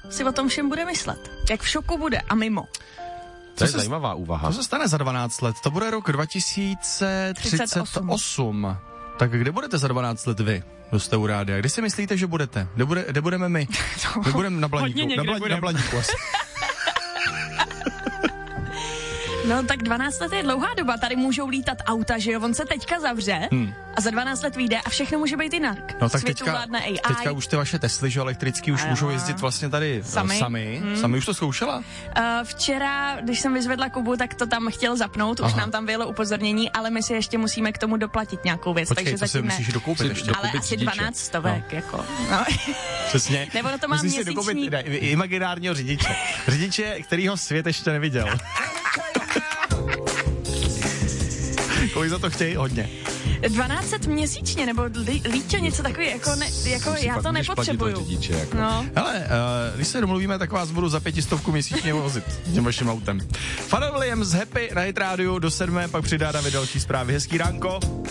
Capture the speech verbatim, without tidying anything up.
si o tom všem bude myslet. Jak v šoku bude a mimo. To je zajímavá úvaha. To se stane za dvanáct let? To bude rok dva tisíce třicet osm. Tak kde budete za dvanáct let vy, kdo jste u rádia? Kdy si myslíte, že budete? Kde, bude, kde budeme my? My budeme na Blaníku. Na, Blaní, na Blaníku asi. No tak dvanáct let je dlouhá doba, tady můžou lítat auta, že jo, on se teďka zavře hmm. a za dvanáct let vyjde a všechno může být jinak. No tak teďka, teďka už ty vaše Tesly, že elektrický, už a můžou jezdit vlastně tady sami. Sami, hmm. sami už to zkoušela? Uh, včera, když jsem vyzvedla Kubu, tak to tam chtěl zapnout, Aha. už nám tam vyjelo upozornění, ale my si ještě musíme k tomu doplatit nějakou věc. Počkej, takže to si musíš dokoupit ještě. Ale asi řidiče. dvanáct stovek, no. jako. No. Přesně. Nebo to má musíš měsíční... si dokoupit ne, imaginárního řidiče. Řidiče, kterýho svět ještě neviděl. Kolik za to chtějí? Hodně. dvanáct set měsíčně, nebo lí, líčo něco takový, jako, ne, jako já to nepotřebuju. Řidiče, jako. No. Hele, uh, když se domluvíme, tak vás budu za pětistovku měsíčně vozit tím vaším autem. Pharrell Williams, Happy na Hit Radio do sedmé, pak přidá David další zprávy. Hezký ránko.